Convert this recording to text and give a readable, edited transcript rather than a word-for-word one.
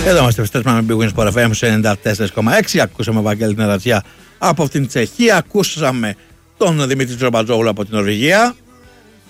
Εδώ είμαστε επιστρέψαμε με Big Wins Sport FM σε 94,6. Ακούσαμε Βαγγέλη Νερατσιά από την Τσεχία. Ακούσαμε τον Δημήτρη Τζορμπατζόγλου από την Νορβηγία.